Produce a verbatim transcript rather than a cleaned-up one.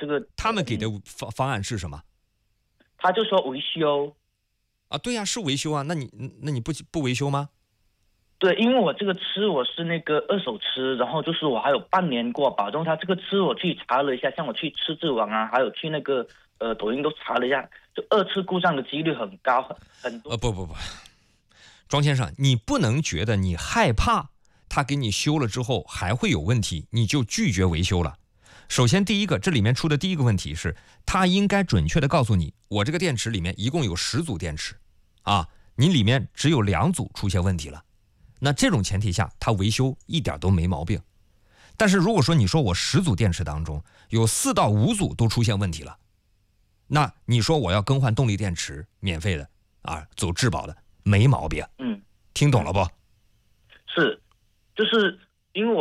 这个他们给的方方案是什么？ 他就说维修啊，对呀、啊，是维修啊，那你那你不不维修吗？ 对，因为我这个吃我是那个二手吃，然后就是我还有半年过保证它这个吃我去查了一下，像我去吃字网啊，还有去那个呃抖音都查了一下，就二次故障的几率很高，很很多。 呃，不不不，庄先生，你不能觉得你害怕他给你修了之后还会有问题，你就拒绝维修了。首先，第一个，这里面出的第一个问题是，他应该准确的告诉你，我这个电池里面一共有十组电池，啊，你里面只有两组出现问题了。那这种前提下，他维修一点都没毛病。但是如果说你说我十组电池当中有四到五组都出现问题了，那你说我要更换动力电池，免费的啊，走质保的，没毛病。 嗯， 听懂了不？ 是，就是因为我